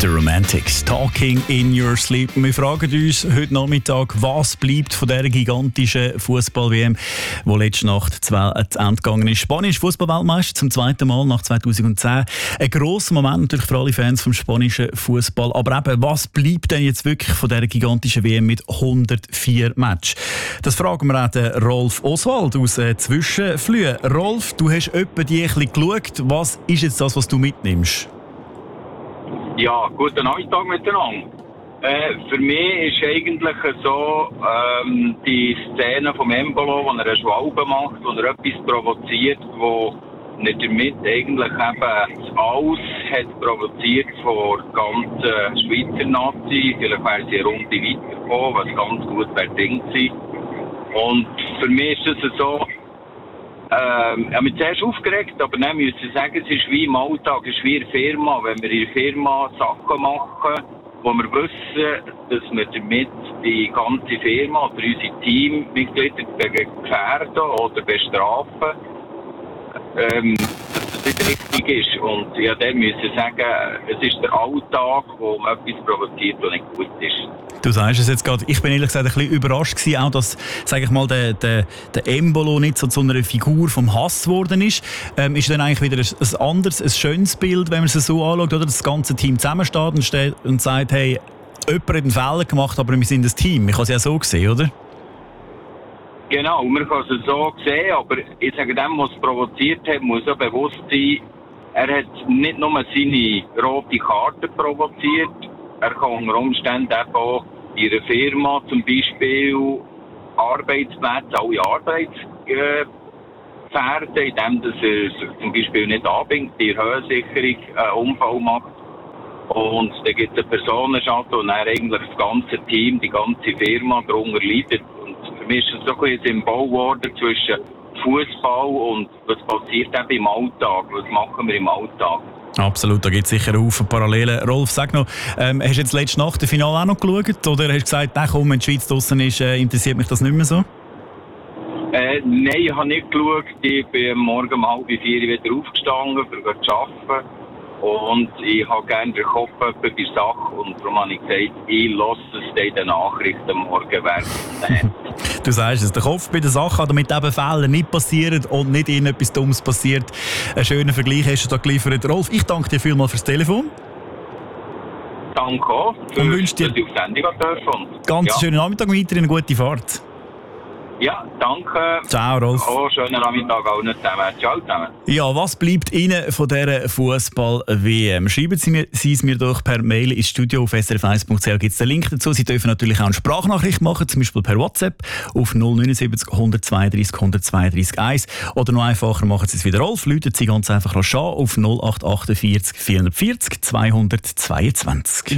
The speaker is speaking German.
The Romantics, Talking in Your Sleep. Wir fragen uns heute Nachmittag, was bleibt von dieser gigantischen Fußball-WM, die letzte Nacht zu Ende gegangen ist. Spanien ist Fußball-Weltmeister zum zweiten Mal nach 2010. Ein grosser Moment natürlich für alle Fans vom spanischen Fußball. Aber eben, was bleibt denn jetzt wirklich von dieser gigantischen WM mit 104 Matches? Das fragen wir auch den Rolf Oswald aus Zwischenflühe. Rolf, du hast etwa die ein bisschen geschaut. Was ist jetzt das, was du mitnimmst? Ja, guten Nachmittag miteinander. Für mich ist eigentlich so die Szene vom Embolo, wo er eine Schwalbe macht, wo er etwas provoziert, wo er damit eigentlich eben alles hat provoziert vor der ganzen Schweizer Nazi. Vielleicht wäre sie eine Runde weitergekommen, was ganz gut verdient sein. Und für mich ist es so, ich habe mich zuerst aufgeregt, aber dann muss ich sagen, es ist wie im Alltag, es ist wie in der Firma. Wenn wir in der Firma Sachen machen, wo wir wissen, dass wir damit die ganze Firma oder unsere Teammitglieder gefährden oder bestrafen, dass das nicht richtig ist. Und ja, dann muss ich sagen, es ist der Alltag, wo man etwas provoziert, was nicht gut ist. Du sagst es jetzt gerade. Ich bin ehrlich gesagt ein bisschen überrascht gewesen, auch dass, sage ich mal, der Embolo nicht so zu einer Figur vom Hass geworden ist. Ist dann eigentlich wieder ein anderes, ein schönes Bild, wenn man es so anschaut, oder? Das ganze Team zusammensteht und sagt, hey, jemand hat einen Fehler gemacht, aber wir sind ein Team. Ich kann es ja so sehen, oder? Genau, man kann es so sehen, aber ich sage dem, was es provoziert hat, muss auch bewusst sein, er hat nicht nur seine rote Karte provoziert, er kann unter Umständen eben auch in einer Firma zum Beispiel Arbeitsplätze, alle Arbeitspferde, indem dass er sich zum Beispiel nicht anbindet, die Höhensicherung einen Unfall macht. Und dann gibt es einen Personenschaden und dann eigentlich das ganze Team, die ganze Firma darunter leidet. Und für mich ist es so ein Symbol geworden zwischen Fußball und was passiert eben im Alltag, was machen wir im Alltag. Absolut, da gibt es sicher einen Haufen Parallelen. Rolf, sag noch, hast du jetzt letzte Nacht das Finale auch noch geschaut? Oder hast du gesagt, komm, wenn die Schweiz draussen ist, interessiert mich das nicht mehr so? Nein, ich habe nicht geschaut. Ich bin morgen um 3:30 wieder aufgestanden, um zu arbeiten. Und ich habe gerne den Kopf bei der Sache. Und darum habe ich gesagt, ich lasse es in den Nachrichten morgen werden. Du sagst es, der Kopf bei der Sache, damit eben Fehler nicht passieren und nicht ihnen etwas Dummes passiert. Einen schönen Vergleich hast du da geliefert. Rolf, ich danke dir vielmals fürs Telefon. Danke auch, und wünsche dir dass ich auf Sendung dürfen. Ganz schönen Nachmittag und weiterhin eine gute Fahrt. Ja, danke. Ciao, Rolf. Oh, schönen Nachmittag auch nicht zusammen. Ciao zusammen. Ja, was bleibt Ihnen von dieser Fußball-WM? Schreiben Sie es mir doch per Mail ins Studio auf srf1.ch. Gibt es den Link dazu. Sie dürfen natürlich auch eine Sprachnachricht machen, zum Beispiel per WhatsApp auf 079 132 132 1. Oder noch einfacher, machen Sie es wieder Rolf. Läuten Sie ganz einfach an auf 0848 440 222.